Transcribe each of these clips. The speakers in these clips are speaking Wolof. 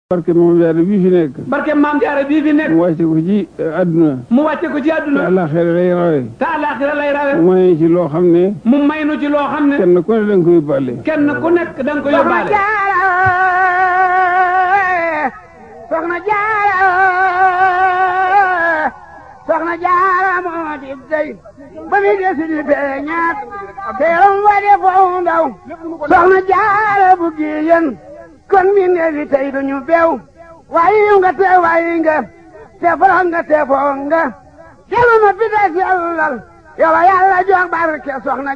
barke Maam Jaara bii fi nekk. barke Maam Jaara bii fi nekk. mu wàcce ko ci àdduna. mu wàcce ko ci àdduna. te àllaaxira lay rawe. te àllaaxira lay rawe. mu may ci loo xam ne. mu may nu ci loo xam ne. kenn ku ne da nga ko yóbbaale. kenn ku nekk da nga ko yóbbaale. Soxna Jaara Soxna Jaara moo di dey ba mi desi di feeñaat teeram wa de foofu ndaw Soxna Jaara bu giyen kon mi neefi tey duñu beew waayi nga te waayi nga te foro nga te foo nga jelu ma fi des yàllal yow yàlla jox barke Soxna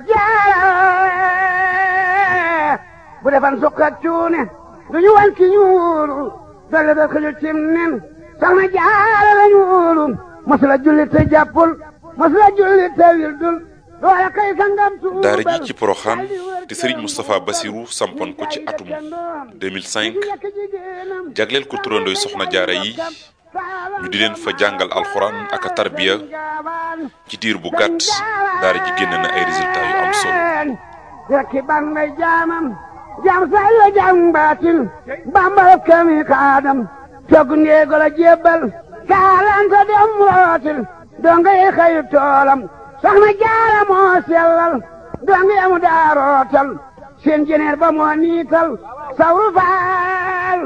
Jaara bu defan sukkat cuune duñu wan ki ñuulu dolle da xëju cim nen Soxna Jaara la ñuulu masula julli te jàppul masula julli te wildul loola kay sangam tuubal daara ji ci Porokhane te Serigne Moustapha Bassirou sampoon ko ci atum 2005 jagleel ko turandooy Soxna Jaara yi ñu di leen fa jàngal alxuraan ak a tarbiya ci diir bu gàtt daara ji génn na ay résultats yu am solo. rekki ban may jaamam jaam say la jaam baatin bambal kami kaadam togg ndeego la jébbal kaalanta dem rootil donga yi xayu toolam Soxna Jaara moo sellal donga yamu daa rootal seen jeneer ba moo niital sawru faal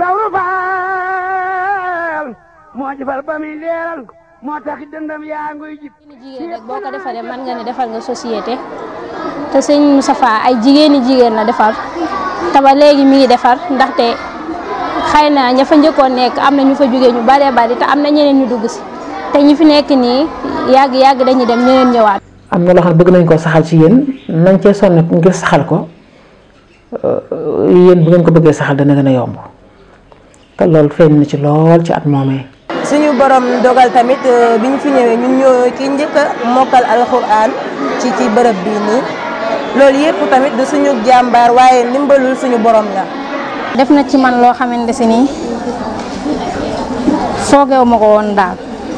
moo jëfal ba muy leeral moo taxi dëndam yaa nguy jib jigéen rek boo ko defaree mën nga ne defal nga société te sëñ Moustapha ay jigéen la defar te ba léegi mi ngi defar ndaxte xëy na ña fa njëkkoon nekk am na ñu fa jógee ñu baree bari te am na ñeneen ñu dugg si te ñi fi nekk nii yàgg dañuy dem ñeneen ñëwaat. am na loo xam ne bëgg nañ koo saxal ci yéen nañ cee sonn ngir saxal ko yéen bu ngeen ko bëggee saxal dana gën a yomb te loolu feeñ na ci lool ci at moomee. suñu borom dogal tamit bi ñu fi ñëwee ñun ñoo ki njëkk a mokkal alxuraan ci bërëb bii nii loolu yëpp tamit du suñu jàmbaar waaye ndimbalul suñu borom la. def na ci man loo xamante si nii foogeewu ma ko woon daal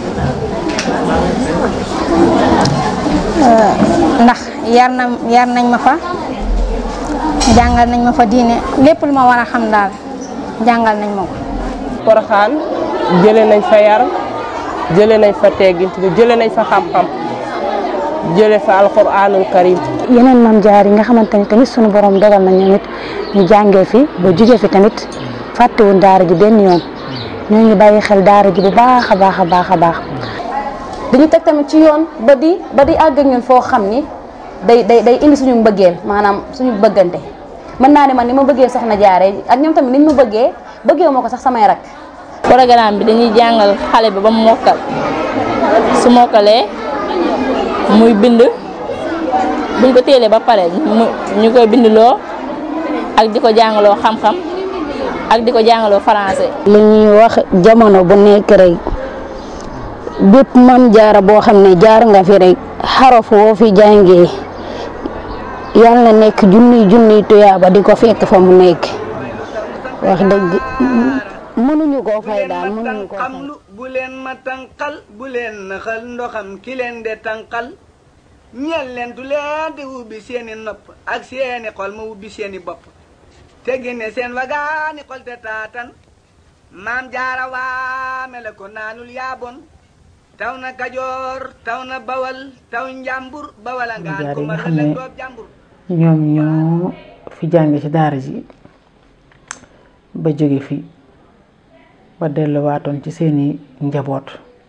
ndax yar nañ ma fa jàngal nañ ma fa diine lépp lu ma war a xam daal jàngal nañ ma ko. Porokhane jëlee nañ fa yar jëlee nañ fa teggin jëlee nañ fa xam-xam jëlee fa alxuraanul karim. yeneen Maam Jaara yi nga xamante ni tamit sunu borom dogal na ñoom it ñu jàngee fi ba jugee fi tamit fàttewuñ daara ji benn yoon ñoo ngi bàyyi xel daara ji bu baax a baax. dañu teg tamit ci yoon ba di àgg ak ñun foo xam ni day indi suñu mbëggeel maanaam suñu bëggante mën naa ne man ni ma bëggee Soxna Jaara ak ñoom tamit ni ñu ma bëggee ma ko sax samay rak. programme bi dañuy jàngal xale bi ba mu mokkal su mokkalee muy bind buñ ko téelee ba pare ñu koy bindloo ak di ko jàngaloo xam-xam ak di ko jàngaloo français. li ñuy wax jamono bu nekk rek bépp Maam Jaara boo xam ne jaar nga fi rek xaraf woo fi jàngee yal na nekk junniy tuyaaba di ko fekk fa mu nekk wax dëgg mënuñu koo fay daal mënuñu koo fay. bu leen ma tànqal bu leen naxal ndoxam ki leen de tànqal ñeel leen du leen di ubbi seeni nopp ak seeni xol ma ubbi seeni bopp te génne seen wagaani xol te taatan Maam Jaara waame la ko naanul yaabon taw na Kajoor taw na Bawal taw Njàmbur Bawal a ngaan ko ma la doob Njàmbur ñoom ñoo fi jànge ci daara ji ba jóge fi ba delluwaatoon ci seeni njaboot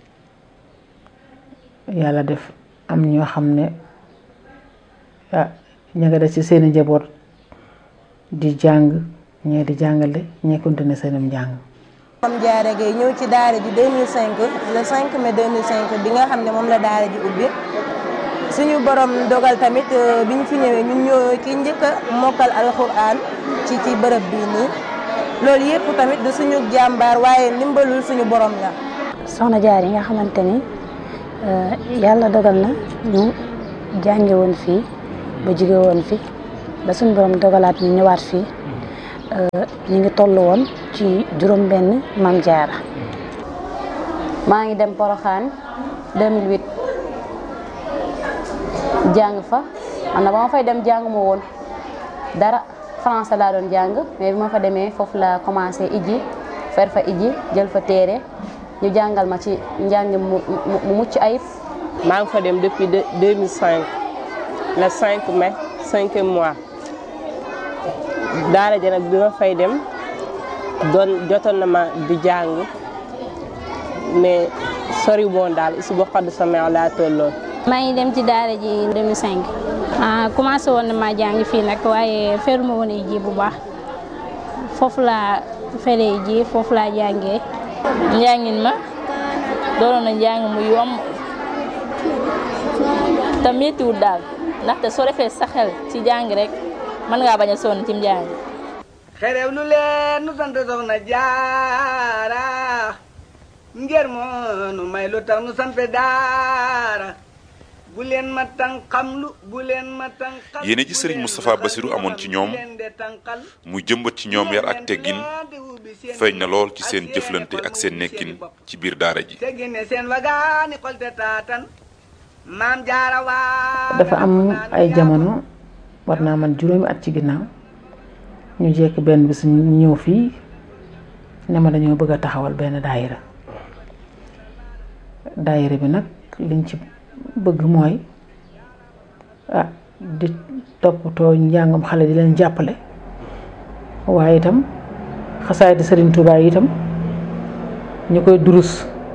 yàlla def am ñoo xam ne ña nga des ci seeni njaboot di jàng ñee di jàngale ñee continuer seenum njàng. Maam Jaara Gaye ñëw ci daara ji 2005 le 5 mai 2005 bi nga xam ne moom la daara ji ubbi suñu borom dogal tamit bi ñu fi ñëwee ñun ñoo ki njëkk a mokkal alxuraan ci bërëb bii nii loolu yëpp tamit du suñu jàmbaar waaye ndimbalul suñu borom la. Soxna Jaara yi nga xamante ni yàlla dogal na ñu jànge woon fii ba jóge woon fi ba suñu borom dogalaat ñu ñëwaat fii ñu ngi toll woon ci juróom-benn Maam Jaara. maa ngi dem Porokhane 2008 jàng fa man na ba ma fay dem jàng ma woon dara français laa doon jàng mais bi ma fa demee foofu la commencé ijji fer fa iji jël fa téere ñu jàngal ma ci njàng mu mucc ayib. maa ngi fa dem depuis 2005 le 5 mai 5e mois daara ja nag bi ma fay dem jotoon na ma di jàng mais sori woon daal isu ba xadd sama laa tolloon. maa ngi dem ci daara ji 2005 commencé woon na maa jàng fii nag waaye feruma woon ay ji bu baax foofu laa feree ji foofu laa jàngee. njàngin ma doon na njàng mu yomb te méttiwul daal ndaxte soo defee sa xel ci jàng rek mën ngaa bañ a sonn ci njàng. xerew lu leen nu sant soxna jaara ngir moo nu may lu tax nu sampe daara bu leen ma tànqamlu bu leen ma tànqal. yéene ji Serigne Moustapha Bassirou amoon ci ñoom muy jëmbat ci ñoom yar ak teggin feeñ na lool ci seen jëflante ak seen nekkin ci biir daara ji. dafa am ay jamono war naa man juróomi at ci ginnaaw ñu jekk benn bis ñu ñëw fii ne ma dañoo bëgg a taxawal benn daayira bi nag liñ ci bëgg mooy di toppatoo njàngam xale di leen jàppale waaye itam xasaay di Serigne Touba yi itam ñu koy durus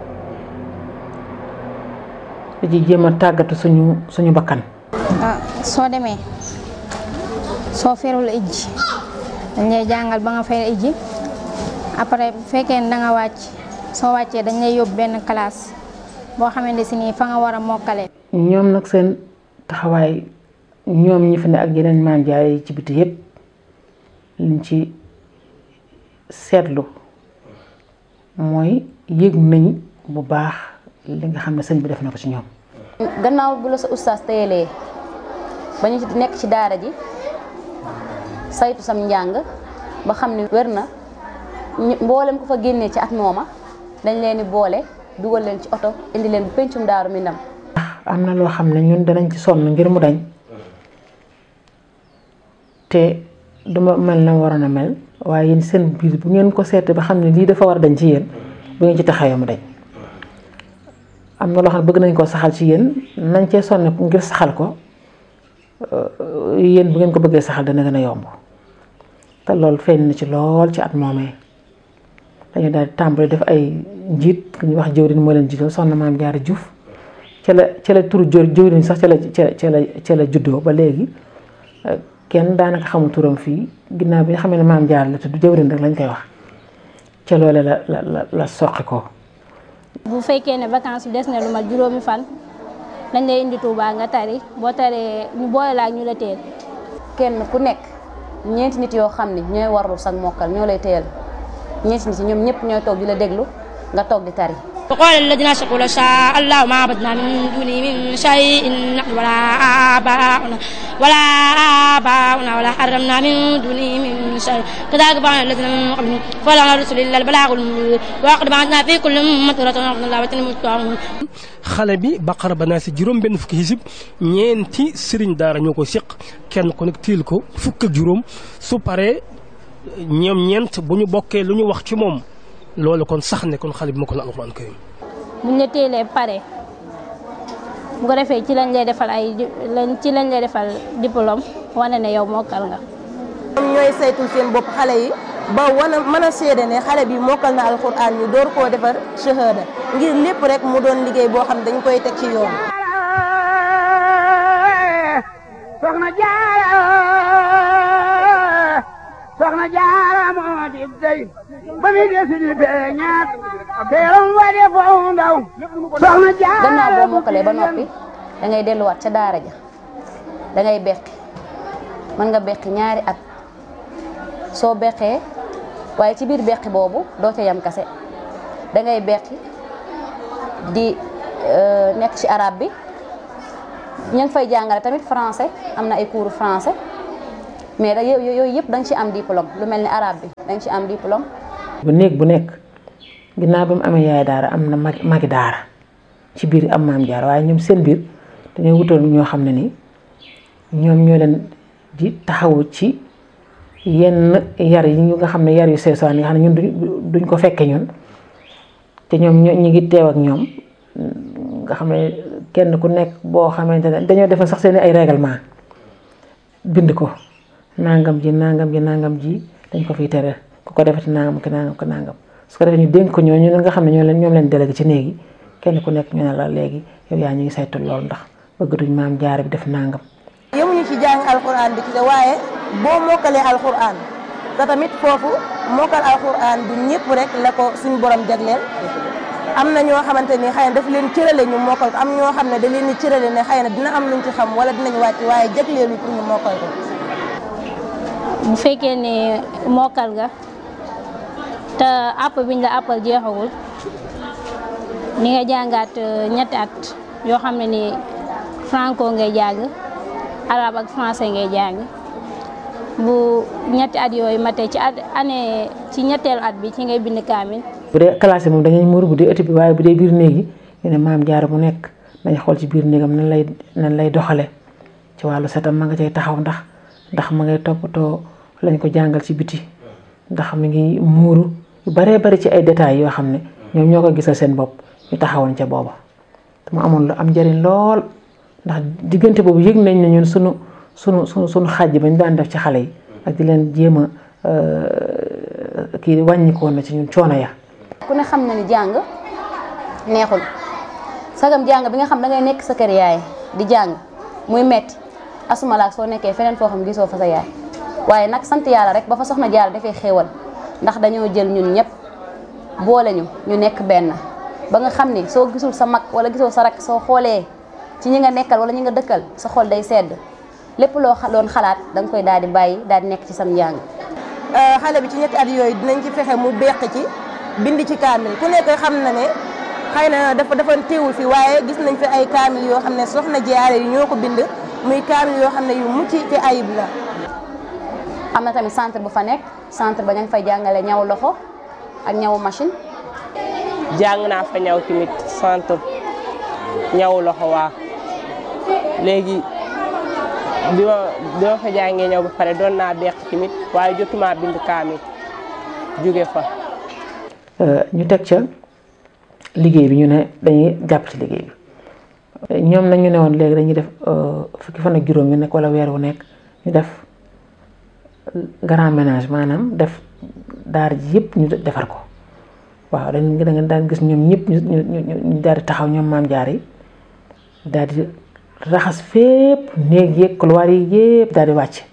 di ci jéem a tàggatu suñu bakkan. soo demee soo ferul ijji dañ lay jàngal ba nga fer ijji après bu fekkee ne da nga wàcc soo wàccee dañ lay yóbbu benn classe boo xamante si nii fa nga war a mokkale. ñoom nag seen taxawaay ñoom ñi fi ne ak yeneen maam jaay ci biti yépp liñ ci seetlu mooy yëg nañ bu baax li nga xam ne sëñ bi def na ko ci ñoom. gannaaw bu la sa ustaas téyelee ba ñu nekk ci daara ji saytu sam njàng ba xam ni wér na mboolem ku fa génnee ci at mooma dañ leen di boole dugal leen ci oto indi leen bu pencum Daaru Minam. am na loo xam ne ñun danañ ci sonn ngir mu dañ te duma mel na waroon a mel waaye yéen seen biir bu ngeen ko seetee ba xam ne lii dafa war a dañ ci yéen bu ngeen ci taxawee mu dañ. am na loo xam ne bëgg nañ koo saxal ci yéen nañ cee sonn ngir saxal ko yéen bu ngeen ko bëggee saxal dana gën a yomb te loolu feeñ na ci lool ci at moomee dañu daal di tàmbali def ay njiit ku ñuy wax jëwriñ moo leen jiitoo soxna Maam Jaara Juuf ca la turu jëwriñ sax ca la juddoo ba léegi kenn daanaka xamul turam fii ginnaaw bi nga xam ne Maam Jaara la tudd jëwriñ rek lañ koy wax ca loole la soqi ko. bu fekkee ne vacances bi des na lu mat juróomi fan dañ lay indi Touba nga tari boo taree ñu boole la ak ñu la teel. kenn ku nekk ñeenti nit yoo xam ne ñooy warlu sax mokkal ñoo lay teel ñeenti nit ñoom ñëpp ñooy toog di la déglu nga toog di tari. وقال الذين أشركوا لو شاء الله ما عبدنا من دونه من شيء نحن ولا آباؤنا ولا حرمنا من دونه من شيء كذلك فعل الذين من قبلهم فلا على الرسل إلا البلاغ المبين وقد بعثنا في كل أمة رسولا أن الله وتنموا xale bi Baqara ba naa si juróom benn fukki xisib ñeenti sëriñ daara ñoo ko seq kenn ku nekk tiil ko fukk ak juróom su paree ñoom ñeent bu ñu bokkee lu ñu wax ci moom loolu kon sax ne kon xale bi ma ko la alxuraan karim buñ la teelee pare bu ko defee ci lañ lay defal diplôme wane ne yow mokkal nga. ñoom ñooy saytul seen bopp xale yi ba mën a seede ne xale bi mokkal na alxuraan ñu door koo defar shahada ngir lépp rek mu doon liggéey boo xam dañ koy teg ci yoon. soxna Jaara moo di dey ba muy desi di beñaat teeram wa de foofu ndaw soxna Jaara. gannaaw boo mokkalee ba noppi da ngay delluwaat ca daara ja da ngay beqi mën nga beqi ñaari at soo beqee waaye ci biir beqi boobu doo ca yam kase da ngay beqi di nekk ci arabe bi ñu ngi fay jàngale tamit français am na ay cours français. mais da yooyu yëpp da nga ci am diplôme lu mel ni arabe bi da nga ci am diplôme. bu néeg bu nekk ginnaaw ba mu amee yaay daara am na magi daara ci biir am Maam Jaara waaye ñoom seen biir dañoo wutal ñoo xam ne ni ñoom ñoo leen di taxawu ci yenn yar yi ñu nga xam ne yar yu seesaan yi nga xam ne ñun duñ ko fekke ñun te ñoom ñu ngi teew ak ñoom nga xam ne kenn ku nekk boo xamante ne dañoo defal sax seen ay règlement bind ko nangam ji dañ ko fiy tere ku ko defati nangam ki nangam ko nangam su ko defee ñu dénk ko ñooñu nga xam ne ñoom leen délégué ci néegi kenn ku nekk ñu ne la léegi yow yaa ñu ngi saytu loolu ndax bëggatuñ maam jaara bi def nangam. yemuñu ci jàng alxuraan bi kese waaye boo mokkalee alxuraan te tamit foofu mokkal alxuraan du ñëpp rek la ko suñu borom jagleel am na ñoo xamante ni xëy na daf leen cërale ñu mokkal ko am ñoo xam ne da leen di cërale ne xëy na dina am luñ ci xam wala dinañ wàcc waaye jagleelu pour ñu mokkal ko. bu fekkee ne mokkal nga te àpp biñ la àppal jeexagul ni nga jàngaat ñetti at yoo xam ne ni franco ngay jàng arabe ak français ngay jàng bu ñetti at yooyu matee ci ñetteelu at bi ci ngay bind kaamil. bu dee classe moom dañuy muur bu dee ëtt bi waaye bu dee biir néegi ñu ne maam jaara bu nekk dañ xool ci biir néegam nan lay doxale ci wàllu setam ma nga cay taxaw ndax ma ngay toppatoo lañ ko jàngal ci biti ndax mi ngi muuru yu baree bari ci ay détails yoo xam ne ñoom ñoo ko gisal seen bopp ñu taxawoon ca booba te mu amoon lu am njëriñ lool ndax diggante boobu yëg nañ ne ñun sunu xaaj bañ daan def ci xale yi ak di leen jéem a kii wàññikoon na ci ñun coono ya. ku ne xam na ni jàng neexul sagam jàng bi nga xam da ngay nekk sa kër yaay di jàng muy metti asumalaak soo nekkee feneen foo xam gisoo fa sa yaay waaye nag sant yàlla rek ba fa soxna Jaara dafay xéewal ndax dañoo jël ñun ñëpp boole ñu nekk benn ba nga xam ni soo gisul sa mag wala gisoo sa rak soo xoolee ci ñi nga nekkal wala ñi nga dëkkal sa xol day sedd lépp loo doon xalaat da nga koy daal di bàyyi daal di nekk ci sam njàng. xale bi ci ñetti at yooyu dinañ ci fexe mu beq ci bind ci kaamil ku nekk xam na ne xëy na dafa teewul fi waaye gis nañ fi ay kaamil yoo xam ne soxna Jaara yi ñoo ko bind muy kaamil yoo xam ne yu mucc te ayib la. am na tamit centre bu fa nekk centre ba ña ngi fay jàngale ñaw loxo ak ñawu machine. jàng naa fa ñaw tamit centre ñawu loxo waa léegi bi ma fa jàngee ñaw ba pare doon naa beq tamit waaye jotuma bind kaamil jóge fa. ñu teg ca liggéey bi ñu ne dañuy jàpp ci liggéey bi ñoom nag ñu ne woon léegi dañuy def fukki fan ak juróom yu nekk wala weer wu nekk ñu def grand ménage maanaam def daara ji yëpp ñu defar ko waaw da nga daan gis ñoom ñëpp ñu daal di taxaw ñoom maam jaar yi daal di raxas fépp néeg yeeg couloir yi yëpp daal di wàcc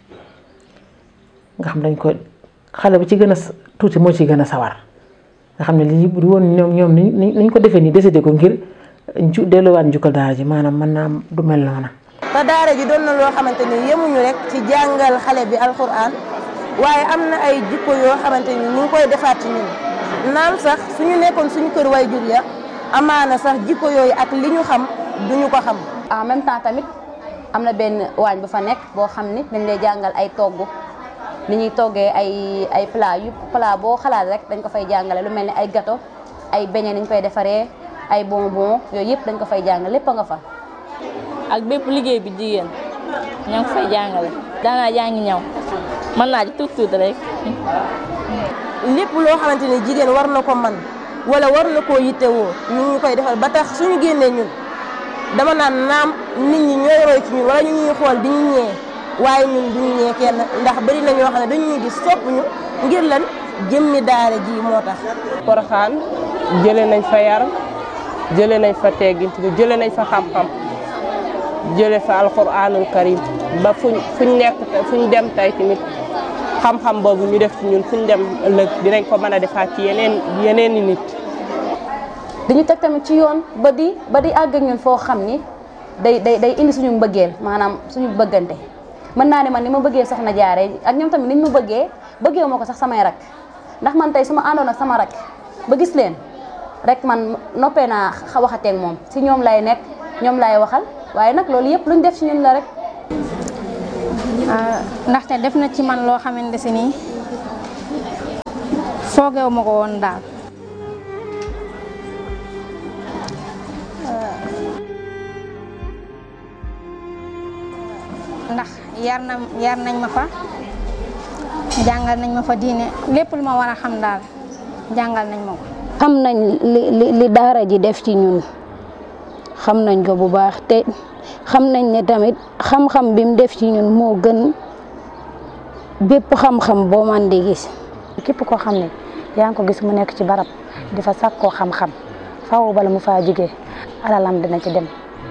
nga xam dañ ko xale bu ci gën a tuuti moo ci gën a sawar nga xam ne lii bu woon ñoom niñ ko defee nii décidé ko ngir delluwaat njukkal daara ji maanaam mën naa du mel noona. te daara ji doon na loo xamante ni yemuñu rek ci jàngal xale bi alxuraan waaye am na ay jikko yoo xamante ni ñu ngi koy defaat ci ñun naam sax suñu nekkoon suñu kër way jur ya amaana sax jikko yooyu ak li ñu xam duñu ko xam. en même temps tamit am na benn waañ bu fa nekk boo xam ni dañ lay jàngal ay togg ni ñuy toggee ay plat boo xalaat rek dañ ko fay jàngale lu mel ni ay gâteau ay beignet ni ñu koy defaree ay bonbon yooyu yëpp dañ ko fay jàngale lépp a nga fa. ak bépp liggéey bi jigéen ñoo ngi fay jàngale daanaa jàngi ñaw mën naa ci tuut rek. lépp loo xamante ni jigéen war na ko man wala war na koo yittewoo ñu ngi koy defal ba tax suñu génnee ñun dama naan naam nit ñi ñooy roy ci ñun wala ñu ñuy xool di ñu ñee waaye ñun duñu ñee kenn ndax bari na ñoo xam ne dañu ñuy gis sopp ñu ngir lan jëmmi daara ji moo tax. Porokhane jëlee nañ fa yar jëlee nañ fa teggin jëlee nañ fa xam-xam jëlee fa alxuraanul karim ba fuñ nekk fuñ dem tey tamit xam-xam boobu ñu def ci ñun fuñ dem ëllëg dinañ ko mën a defaat ci yeneen i nit. dañu teg tamit ci yoon ba di àgg ak ñun foo xam ni day indi suñu mbëggeel maanaam suñu bëggante mën naa ne man ni ma bëggee soxna Jaara ak ñoom tamit niñ ma bëggee ma ko sax samay rak ndax man tey su ma àndoon ak sama rak ba gis leen rek man noppee naa waxateeg moom si ñoom lay nekk ñoom lay waxal waaye nag loolu yëpp luñ def ci ñun la rek. ndaxte def na ci man loo xamante si nii foogeewu ma ko woon daal. ndax yar nañ ma fa jàngal nañ ma fa diine lépp lu ma war a xam daal jàngal nañ ma ko. xam nañ li daara ji def ci ñun xam nañ ko bu baax te xam nañ ne tamit xam-xam bi mu def ci ñun moo gën bépp xam-xam boo man di gis. képp koo xam ne yaa ngi ko gis mu nekk ci barab di fa sàkkoo xam-xam faaw bala mu faa jógee alalam dina ci dem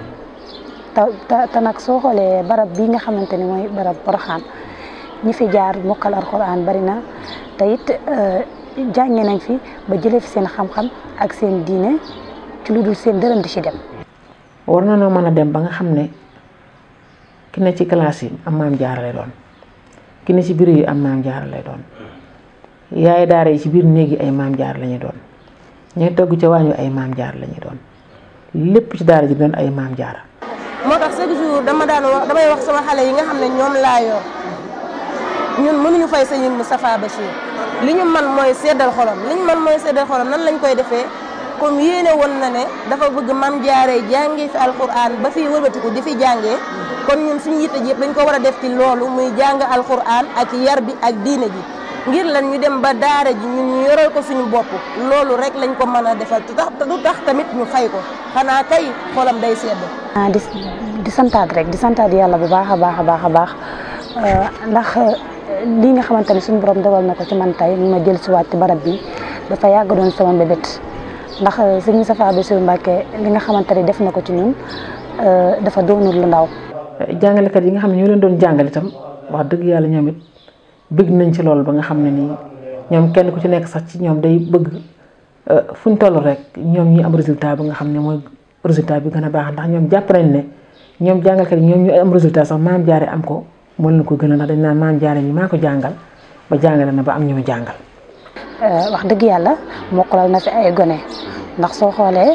te nag soo xoolee barab bii nga xamante ni mooy barab Porokhane ñi fi jaar mokkal alxuraan bari na te it jànge nañ fi ba jëlee fi seen xam-xam ak seen diine ci lu dul seen dërëm di ci dem. war na noo mën a dem ba nga xam ne ki ne ci classe yi am maam jaara lay doon ki ne ci bureau yi am maam jaara lay doon yaay daara yi ci biir néeg yi ay maam jaara la ñuy doon ñooy togg ca waañu ay maam jaara la ñuy doon lépp ci daara ji doon ay maam jaara. moo tax chaque jour damay wax sama xale yi nga xam ne ñoom laa yor ñun mënuñu fay sëñ Moustapha Bachir li ñu man mooy seddal xolam nan lañ koy defee comme yéene woon na ne dafa bëgg maam jaare jàngee fi alquran ba fi wëlbatiku di fi jàngee kon ñun suñu yitte ji yëpp dañ ko war a def ci loolu muy jàng alquran ak yar bi ak diine ji ngir lan ñu dem ba daara ji ñun ñu yoral ko suñu bopp loolu rek lañ ko mën a defal te du tax tamit ñu fay ko xanaa kay xolam day sedd. di santaat rek di santaat yàlla bu baax a baax ndax lii nga xamante ne suñu borom dogal na ko ci man tey ma jël si waat ci barab bi dafa yàgg doon sama mbébét ndax sëñ Moustapha Bassirou Mbacké li nga xamante ne def na ko ci ñun dafa doonul lu ndaw. jàngalekat yi nga xam ne ñoo leen doon jàngal itam wax dëgg yàlla ñoom it bëgg nañ ci loolu ba nga xam ne nii ñoom kenn ku ci nekk sax ci ñoom day bëgg fu ñu toll rek ñoom ñi am résultat ba nga xam ne mooy résultat bi gën a baax ndax ñoom jàpp nañ ne ñoom jàngalkat yi ñoom ñu am résultat sax maam jaare am ko moo leen ko gën a ndax dañ naan maam jaare ñi maa ko jàngal ba jàngale na ba am ñu mu jàngal. wax dëgg yàlla mokkalal na fi ay gone ndax soo xoolee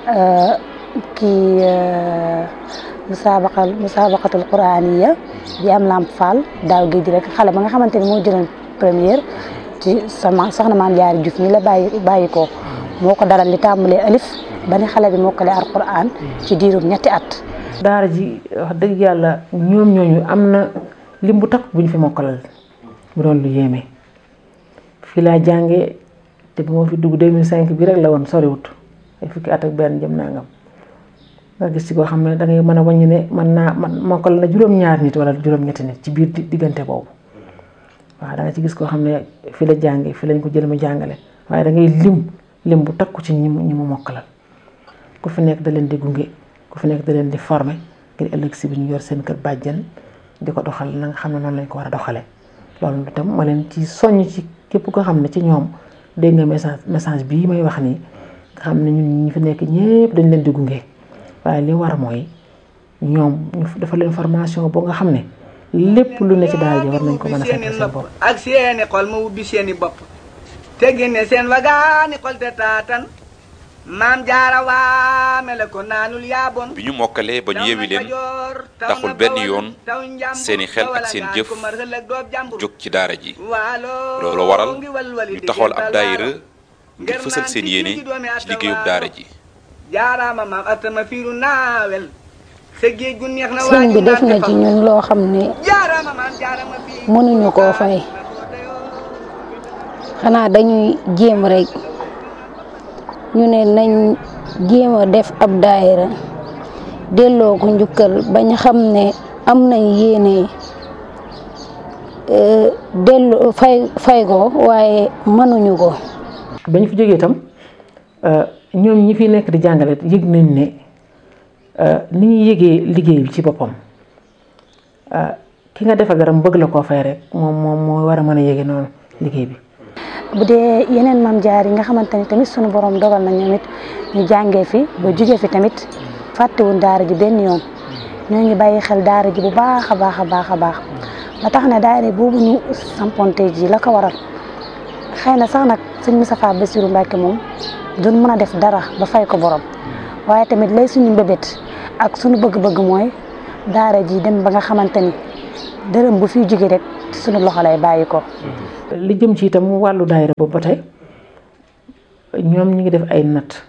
kii musabaqatul quraaniya bi am Lamp Fall daaw géej rek xale ba nga xamante ni moo jëloon première ci soxna maam Jaara Juuf mi la bàyyi ko moo ko dalal li tàmbalee alif ba ni xale bi mokkalee alquran ci diirum ñetti at. daara ji wax dëgg yàlla ñoom ñooñu am na lim bu takk bu ñu fi mokkalal mu doon lu yéeme fii laa jàngee te bu ma fi dugg 2005 bi rek la woon soriwut ay fukki at ak benn jëm nangam nga gis ci koo xam ne da ngay mën a wàññi ne man mokkal na juróom-ñaar nit wala juróom-ñetti nit ci biir diggante boobu waaw da nga ci gis koo xam ne fii la jàngee fii lañ ko jël mu jàngale waaye da ngay lim bu takku ci ñi mu mokkalal ku fi nekk da leen di gunge ku fi nekk da leen di former ngir ëllëg si bi ñu yor seen kër bàjjen di ko doxal na nga xam ne noonu lañ ko war a doxalee loolu itam ma leen ci soññ ci képp koo xam ne ci ñoom dégg nga message bii may wax nii nga xam ne ñun ñi fi nekk ñëpp dañ leen di gunge waaye li war mooy ñoom ñu dafa leen formation boo nga xam ne lépp lu ne ci daal ji war nañ ko mën a fekk seen bopp. ak seeni xol ma ubbi seeni bopp te génne seen wagaani xol te taatan maam jaara waame la ko naanul yaaboon. bi ñu mokkalee ba ñu yewi leen taxul benn yoon seeni xel ak seen jëf jóg ci daara ji loolu waral ñu taxawal ab daayira ngir fësal seen yéene ci liggéeyub daara ji. jaaraama maam atama fiiru naawel sa géej gu neex na sëñ bi def na ci ñun loo xam ne mënuñu koo fay xanaa dañuy jéem rek ñu ne nañ jéem a def ab daayira delloo ko njukkal bañ xam ne am nañ yéene delloo fay ko waaye mënuñu ko. bañ fi jógee itam ñoom ñi fi nekk di jàngale yëg nañ ne ni ñuy yëgee liggéey bi ci boppam ki nga defal dara mu bëgg la koo fay rek moom moo war a mën a yëgee noonu liggéey bi. bu dee yeneen maam jaar yi nga xamante ni tamit sunu borom dogal na ñoom it ñu jàngee fi ba jugee fi tamit fàttewuñ daara ji benn yoon ñoo ngi bàyyi xel daara ji bu baax a baax a baax a baax ba tax na daara boobu ñu samponte ji la ko waral xëy na sax nag sëñ Moustapha Bassirou Mbacké moom duñ mën a def dara ba fay ko borom waaye tamit lay suñu mbébét ak suñu bëgg-bëgg mooy daara ji dem ba nga xamante ni dërëm bu fiy jóge rek suñu loxo lay bàyyi ko. li jëm ci itam wàllu daayira boobu ba tey ñoom ñu ngi def ay natt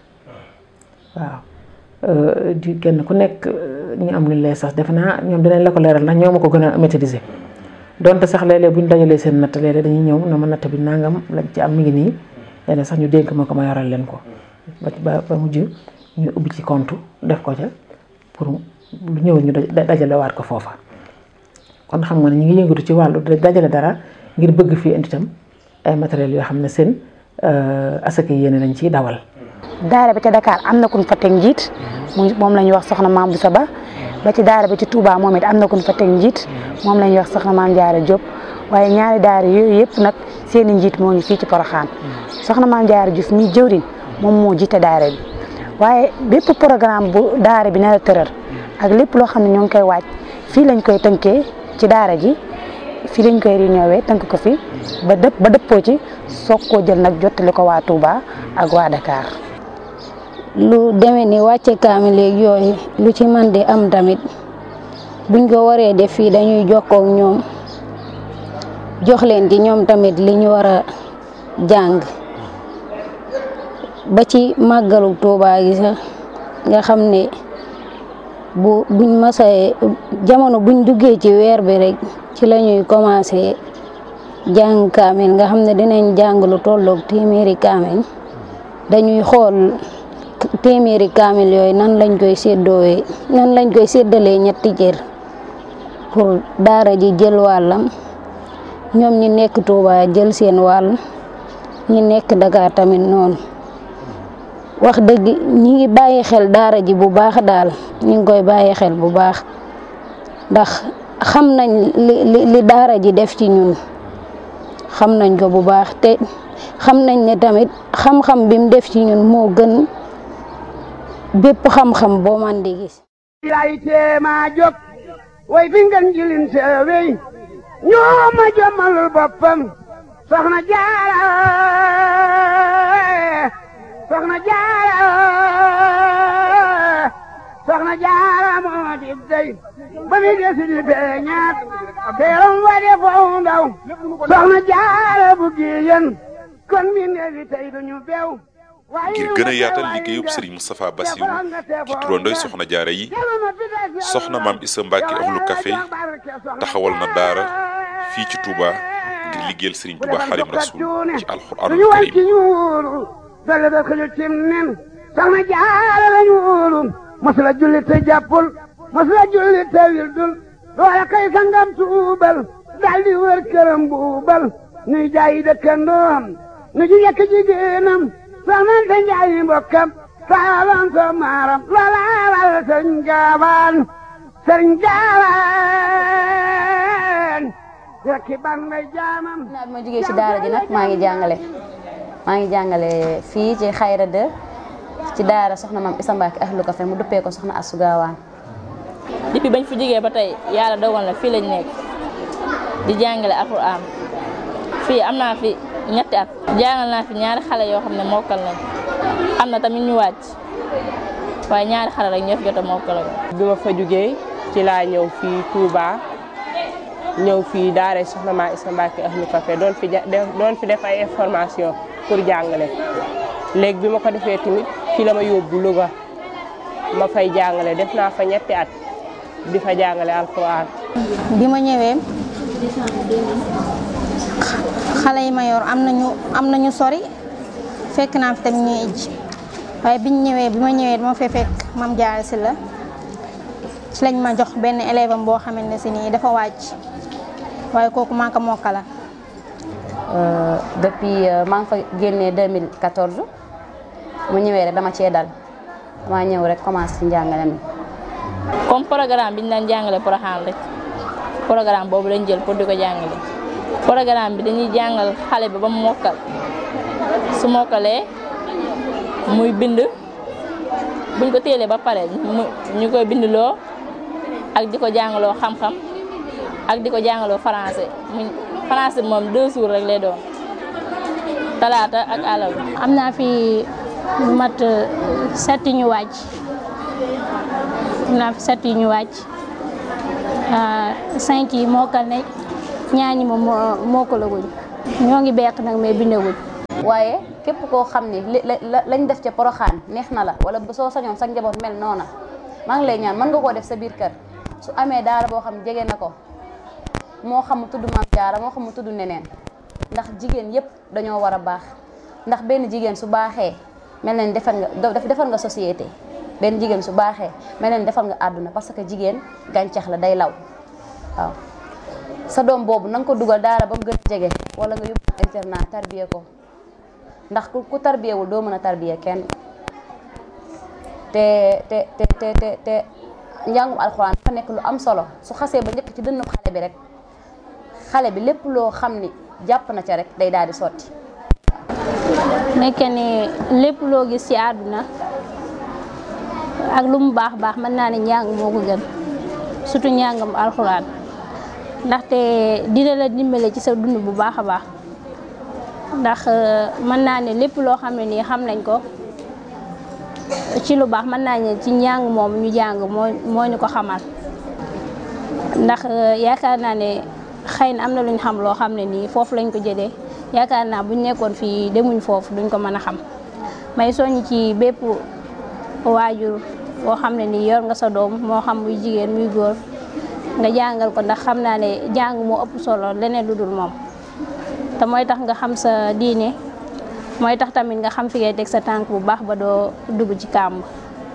waaw di kenn ku nekk ñu am lu lay sax defe naa ñoom dinañ la ko leeral ndax ñoo ma ko gën a maîtriser donte sax léeg-léeg bu ñu dajalee seen natt léeg-léeg dañuy ñëw na ma natt bi nangam lañ ci am mi ngi nii léeg-léeg sax ñu dénk ma ko ma yoral leen ko ba mujj ñu ubbi ci compte def ko ca pour lu ñëw ñu dajale waat ko foofa. kon xam nga ne ñu ngi yëngatu ci wàllu dajale dara ngir bëgg fii indi itam ay matériels yoo xam ne seen asaka yéene lañ ciy dawal. daara bi ca Dakar am na kuñ fa teg njiit moom la ñuy wax soxna Maam Boussa Ba ba ci daara bi ci Touba moom it am na kuñ fa teg njiit moom la ñuy wax soxna Maam Jaara Diop waaye ñaari daara yooyu yëpp nag seen i njiit moo ngi fii ci Porokhane soxna Maam Jaara Diouf mi jëwriñ moom moo jiite daara bi waaye bépp programme bu daara bi nar a tëral ak lépp loo xam ne ñoo ngi koy waaj fii lañ koy tënkee ci daara ji fii lañ koy réunion tënk ko fi ba dëppoo ci soog koo jël nag jottali ko waa Touba ak waa Dakar. lu demee ni wàcce kaamil léegi yooyu lu ci man di am tamit buñ ko waree def fii dañuy jokkoo ak ñoom jox leen ci ñoom tamit li ñu war a jàng ba ci màggalu Touba gi sax nga xam ne buñ masee jamono buñ duggee ci weer bi rek ci la ñuy commencé jàng kaamil nga xam ne dinañ jàng lu tolloog téeméeri kaamil dañuy xool téeméeri kaamil yooyu nan lañ koy séddalee ñetti cër pour daara ji jël wàllam ñoom ñi nekk Touba jël seen wàll ñi nekk Dakar tamit noonu wax dëgg ñi ngi bàyyi xel daara ji bu baax daal ñi ngi koy bàyyi xel bu baax ndax xam nañ li daara ji def ci ñun xam nañ ko bu baax te xam nañ ne tamit xam-xam bi mu def ci ñun moo gën bépp xam-xam boo man di gis. lay teema jóg way fi ngeen jilin seewey ñoo ma jommalul boppam soxna Jaara moo di dey ba mi desi di beñaat teeram wa de foo ndaw soxna Jaara bu giyen kon mi neefi tey duñu beew ngir gën a yaatal liggéeyub Serigne Moustapha Bassirou ci turandoy soxna jaara yi soxna Maam Issa Mbacke Ahlu Café taxawal na daara fii ci Touba ngir liggéeyal Serigne Touba Xaadimu Rasuul ci alxuraanul karim dale da ko cim nen soxna jaara lañu wóolu masula julli te jàppul masula julli te wildul loola kay sangam tuubal daldi wër këram buubal nuy jaayi dëkkandoom nu ji yekk jigéenam soxnante njaayi mbokkam saalam so maaram loola wal sëriñ gaawaan rekki ban may jaamam naa bi ma jógee ci daara ji nag maa ngi jàngale fii ci Xayra 2 ci daara soxna Maam Issa Mbacke Ahlu Café mu duppee ko soxna Astou Gawane. depuis bañ fi jógee ba tey yàlla dogal na fii lañ nekk di jàngale alxuraan fii am naa fi ñetti at jàngal naa fi ñaari xale yoo xam ne mokkal nañ am na tamit ñu wàcc waaye ñaari xale rek ñoo fi jot a mokkal. bi ma fa jógee ci laa ñëw fii Touba ñëw fii daara soxna Maam Issa Mbacke Ahlu Café doon fi def ay information pour jàngale léegi bi ma ko defee tamit fii la ma yóbbu Louga ma fay jàngale def naa fa ñetti at di fa jàngale alxuraan. bi ma ñëwee xale yi ma yor am nañu sori fekk naa fi tamit ñuy ijji waaye bi ma ñëwee dama fee fekk Mame Diarra Sylla ci lañ ma jox benn élève am boo xamante ne si nii dafa wàcc waaye kooku maa ko mokkala. depuis maa ngi fa génnee 2014 mu ñëwee rek dama cee dal dama ñëw rek commencé ci njàngale mi. comme programme bi ñu daan jàngale Porokhane rek programme boobu lañ jël pour di ko jàngale programme bi dañuy jàngal xale bi ba mu mokkal su mokkalee muy bind buñ ko téelee ba pare ñu koy bindloo ak di ko jàngaloo xam-xam ak di ko jàngaloo français français moom 2 jours rek lay doon talaata ak àllarba. am naa fi lu mat 7 ñu wàcc am naa fi 7 ñu wàcc 5 yi mokkal nañ ñaar ñi moom mokkalaguñ ñoo ngi beq nag mais bindaguñ. waaye képp koo xam ni lañ def ca Porokhane neex na la wala soo sañoon sa njaboot mel noona maa ngi lay ñaan mën nga koo def sa biir kër su amee daara boo xam jege na ko moo xam mu tudd Maam Jaara moo xam mu tudd neneen ndax jigéen yépp dañoo war a baax ndax benn jigéen su baaxee mel na ni defar nga société benn jigéen su baaxee mel na ni defar nga àdduna parce que jigéen gàncax la day law waaw sa doom boobu na nga ko dugal daara ba mu gën a jege wala nga yóbbu internat tarbiye ko ndax ku tarbiyewul doo mën a tarbiye kenn te njàngum alxuraan dafa nekk lu am solo su xasee ba njëkk ci dënnu xale bi rek xale bi lépp loo xam ni jàpp na ca rek day daal di sotti. nekke ni lépp loo gis ci àdduna ak lu mu baax baax mën naa ne njàng moo ko gën surtout njàngam alxuraan ndaxte dina la dimbale ci sa dund bu baax a baax ndax mën naa ne lépp loo xam ne nii xam nañ ko ci lu baax mën naa ne ci njàng moom ñu jàng moo ñu ko xamal ndax yaakaar naa ne xëy na am na lu ñu xam loo xam ne nii foofu lañ ko jëlee yaakaar naa buñ nekkoon fii demuñ foofu duñ ko mën a xam may soññ ci bépp waajur boo xam ne nii yor nga sa doom moo xam muy jigéen muy góor nga jàngal ko ndax xam naa ne jàng moo ëpp solo leneen lu dul moom te mooy tax nga xam sa diine mooy tax tamit nga xam fi ngay teg sa tànk bu baax ba doo dugg ci kàmb.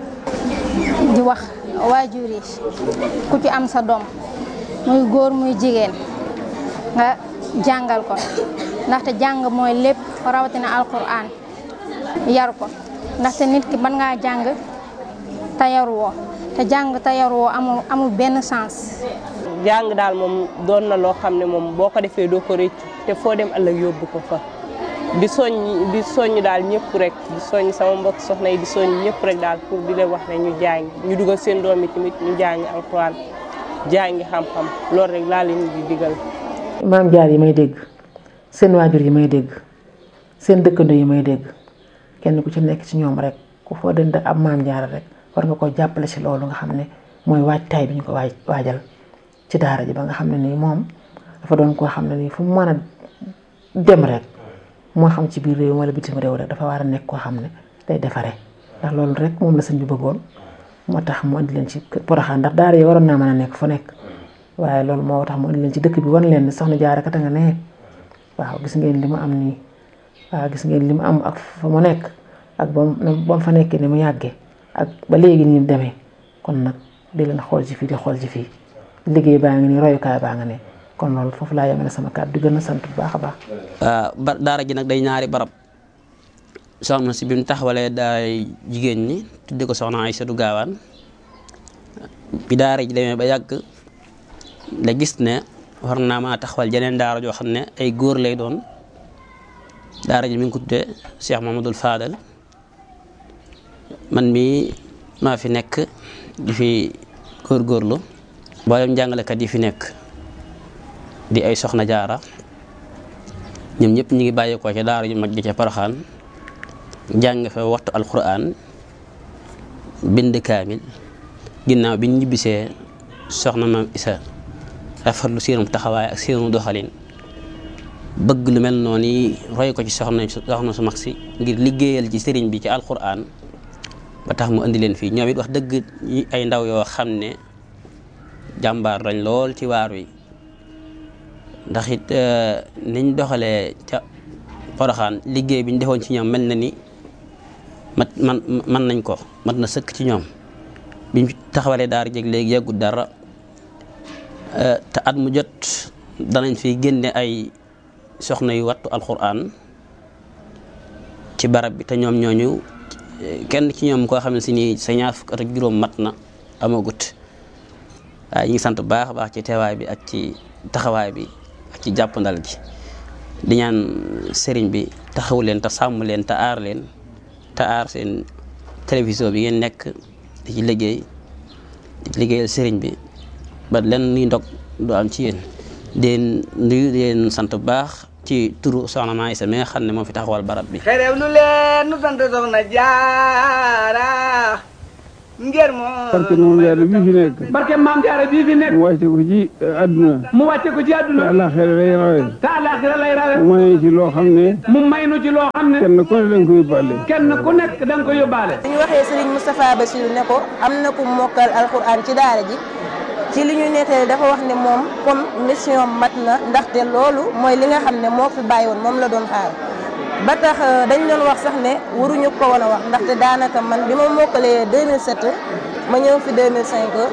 di wax waajur yi ku ci am sa doom muy góor muy jigéen nga jàngal ko ndaxte jàng mooy lépp rawatina alquran yar ko ndaxte nit ki mën ngaa jàng te yaruwoo te jàng te yaruwoo amul benn sens. jàng daal moom doon na loo xam ne moom boo ko defee doo ko rëccu te foo dem ëllëg yóbbu ko fa di soññ daal ñëpp rek di soññ sama mbokk soxna yi di soññ ñëpp rek daal pour di leen wax ne ñu jàng ñu dugal seen doom yi tamit ñu jàng alxuraan jàngi xam-xam loolu rek laa leen di digal. maam jaar yi may dégg seen waajur yi may dégg seen dëkkandoo yi may dégg kenn ku ci nekk ci ñoom rek ku foo dënd ab maam jaar rek war nga ko jàppale ci loolu nga xam ne mooy waajtaay bi ñu ko waajal ci daara ji ba nga xam ne nii moom dafa doon koo xam ne nii fu mu mën a dem rek moo xam ci biir réew wala bitim réew rek dafa war a nekk koo xam ne day defaree ndax loolu rek moom la sëñ bi bëggoon moo tax mu andi leen ci Porokhane ndax daara yi waroon naa mën a nekk fu nekk waaye loolu moo tax mu andi leen ci dëkk bi wan leen ne soxna Jaara kat nga ne waaw gis ngeen li mu am nii waaw gis ngeen li mu am ak fa mu nekk ak ba mu fa nekkee ni mu yàggee ak ba léegi ni mu demee kon nag di leen xool ci fii di xool ci fii liggéey baa ngi nii royukaay baa nga ne kon loolu foofu laa yemale sama kàddu di gën a sant bu baax a baax. daara ji nag day ñaari barab soxna si bi mu taxawalee daay jigéen ñi tudde ko soxna Aysatu Gaawaan bi daara ji demee ba yàgg la gis ne war naa maa taxawal jeneen daara joo xam ne ay góor lay doon daara ji mi ngi ko tuddee Cheikh Mamadou Fadal man mii maa fi nekk di fi góorgóorlu mboolem jàngalekat yi fi nekk di ay soxna jaara ñoom ñëpp ñu ngi bàyyeekoo ca daara ju mag ji ca Porokhane jàng fa waxtu alquran bind kaamil ginnaaw bi ñu ñibbisee soxna maam Isa rafetlu seenum taxawaay ak seenu doxalin bëgg lu mel noonu yi roy ko ci soxna su mag si ngir liggéeyal ci sëriñ bi ci alquran ba tax mu indi leen fii ñoom it wax dëgg ay ndaw yoo xam ne jàmbaar lañ lool ci waar wi ndax it niñ doxalee ca Porokhane liggéey bi ñu defoon ci ñoom mel na ni man nañ ko mat na sëkk ci ñoom biñ taxawalee daara jeg léegi yàggut dara te at mu jot danañ fi génne ay soxna yu wattu alquran ci barab bi te ñoom ñooñu kenn ci ñoom koo xam ne si nii sa ñaar fukk at ak juróom mat na amagut waaye ñu ngi sant bu baax a baax ci teewaay bi ak ci taxawaay bi ak ci jàppandal gi di ñaan sëriñ bi taxawu leen te sàmm leen te aar leen te aar seen télévision bi ngeen nekk di ci liggéeyal sëriñ bi ba len ni ndog du am ci yéen di nuyu di leen sant bu baax ci turu soxna Maam Isa mi nga xam ne moo fi taxawal barab bi. xerew lu leen nu sant soxna Jaara ngir moo. barke Maam Jaara bii fi nekk. barke Maam Jaara bii fi nekk. mu wàcce ko ci àdduna. mu wàcce ko ci àdduna. te àllaaxira lay rawe. te àllaaxira lay rawe. mu may ci loo xam ne. mu may nu ci loo xam ne. kenn ku ne da nga ko yóbbaale. kenn ku nekk da nga ko yóbbaale. bu ñu waxee Serigne Moustapha Bassirou ne ko am na ku mokkal alxuraan ci daara ji ci li ñu nettali dafa wax ne moom comme mission mat na ndaxte loolu mooy li nga xam ne moo fi bàyyi woon moom la doon xaar ba tax dañ doon wax sax ne waruñu ko woon a wax ndaxte daanaka man bi ma mokkalee 2007 ma ñëw fi 2005